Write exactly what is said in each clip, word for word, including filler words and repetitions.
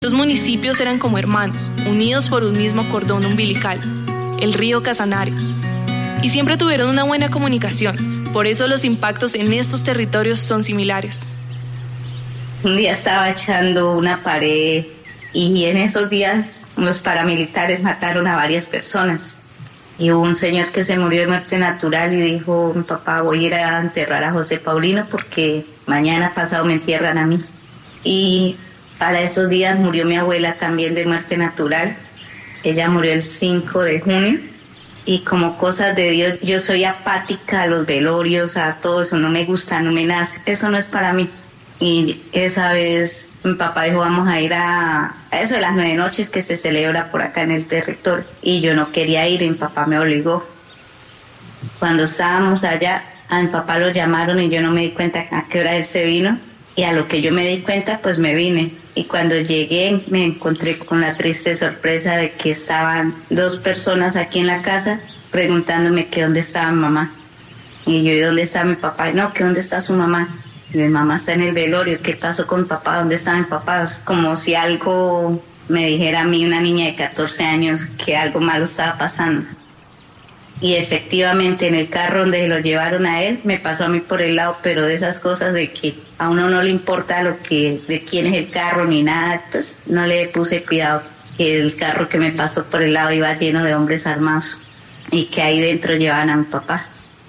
Estos municipios eran como hermanos, unidos por un mismo cordón umbilical, el río Casanare, y siempre tuvieron una buena comunicación. Por eso los impactos en estos territorios son similares. Un día estaba echando una pared y en esos días los paramilitares mataron a varias personas. Y hubo un señor que se murió de muerte natural y dijo: mi papá, voy a ir a enterrar a José Paulino porque mañana pasado me entierran a mí. Y para esos días murió mi abuela también de muerte natural. Ella murió el cinco de junio. Y como cosas de Dios, yo soy apática a los velorios, a todo eso, no me gusta, no me nace, eso no es para mí. Y esa vez mi papá dijo: vamos a ir a, a eso de las nueve noches que se celebra por acá en el territorio. Y yo no quería ir y mi papá me obligó. Cuando estábamos allá, a mi papá lo llamaron y yo no me di cuenta a qué hora él se vino. Y a lo que yo me di cuenta, pues me vine. Y cuando llegué me encontré con la triste sorpresa de que estaban dos personas aquí en la casa preguntándome que dónde estaba mi mamá. Y yo: ¿y dónde está mi papá? No, que dónde está su mamá. Y mi mamá está en el velorio. ¿Qué pasó con mi papá? ¿Dónde está mi papá? Como si algo me dijera a mí, una niña de catorce años, que algo malo estaba pasando. Y efectivamente en el carro donde lo llevaron a él, me pasó a mí por el lado, pero de esas cosas de que a uno no le importa lo que, de quién es el carro ni nada, pues no le puse cuidado, que el carro que me pasó por el lado iba lleno de hombres armados y que ahí dentro llevaban a mi papá.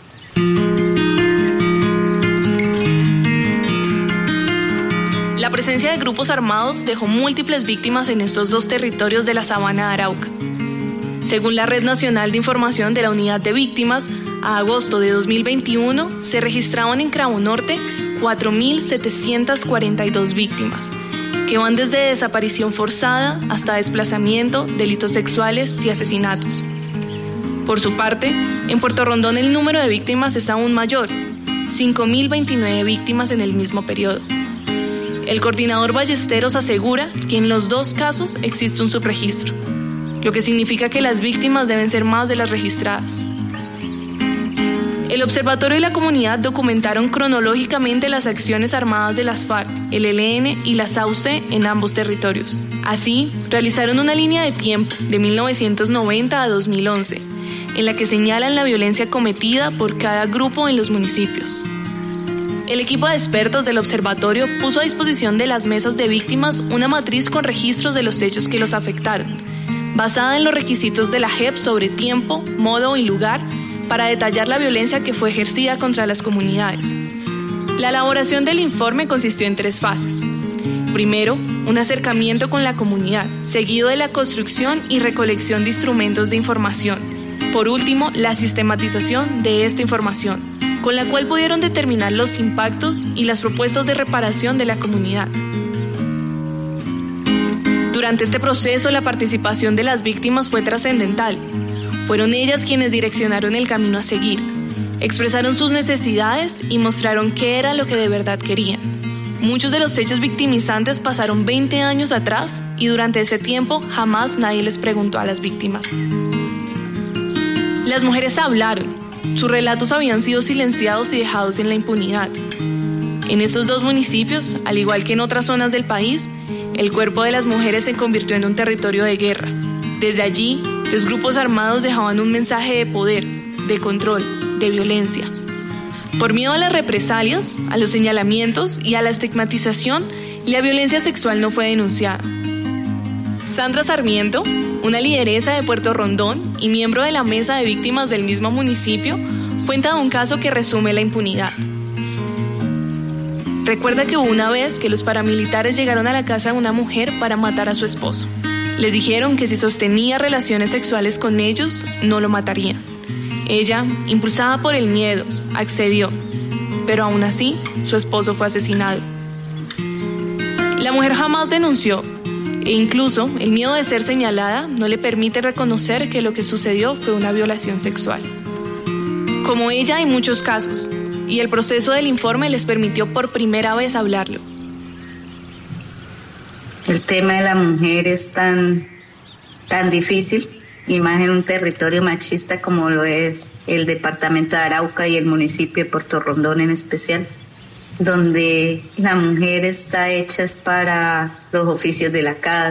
La presencia de grupos armados dejó múltiples víctimas en estos dos territorios de la Sabana de Arauca. Según la Red Nacional de Información de la Unidad de Víctimas, a agosto de dos mil veintiuno se registraban en Cravo Norte cuatro mil setecientas cuarenta y dos víctimas, que van desde desaparición forzada hasta desplazamiento, delitos sexuales y asesinatos. Por su parte, en Puerto Rondón el número de víctimas es aún mayor, cinco mil veintinueve víctimas en el mismo periodo. El coordinador Ballesteros asegura que en los dos casos existe un subregistro, lo que significa que las víctimas deben ser más de las registradas. El observatorio y la comunidad documentaron cronológicamente las acciones armadas de las FARC, el E L N y las A U C en ambos territorios. Así, realizaron una línea de tiempo de mil novecientos noventa a dos mil once, en la que señalan la violencia cometida por cada grupo en los municipios. El equipo de expertos del observatorio puso a disposición de las mesas de víctimas una matriz con registros de los hechos que los afectaron, basada en los requisitos de la J E P sobre tiempo, modo y lugar, para detallar la violencia que fue ejercida contra las comunidades. La elaboración del informe consistió en tres fases. Primero, un acercamiento con la comunidad, seguido de la construcción y recolección de instrumentos de información. Por último, la sistematización de esta información, con la cual pudieron determinar los impactos y las propuestas de reparación de la comunidad. Durante este proceso, la participación de las víctimas fue trascendental. Fueron ellas quienes direccionaron el camino a seguir, expresaron sus necesidades y mostraron qué era lo que de verdad querían. Muchos de los hechos victimizantes pasaron veinte años atrás y durante ese tiempo jamás nadie les preguntó a las víctimas. Las mujeres hablaron, sus relatos habían sido silenciados y dejados en la impunidad. En estos dos municipios, al igual que en otras zonas del país, el cuerpo de las mujeres se convirtió en un territorio de guerra. Desde allí, los grupos armados dejaban un mensaje de poder, de control, de violencia. Por miedo a las represalias, a los señalamientos y a la estigmatización, la violencia sexual no fue denunciada. Sandra Sarmiento, una lideresa de Puerto Rondón y miembro de la mesa de víctimas del mismo municipio, cuenta de un caso que resume la impunidad. Recuerda que hubo una vez que los paramilitares llegaron a la casa de una mujer para matar a su esposo. Les dijeron que si sostenía relaciones sexuales con ellos, no lo matarían. Ella, impulsada por el miedo, accedió, pero aún así, su esposo fue asesinado. La mujer jamás denunció, e incluso el miedo de ser señalada no le permite reconocer que lo que sucedió fue una violación sexual. Como ella hay muchos casos, y el proceso del informe les permitió por primera vez hablarlo. El tema de la mujer es tan, tan difícil, y más en un territorio machista como lo es el departamento de Arauca y el municipio de Puerto Rondón en especial. donde la mujer está hecha es para los oficios de la casa.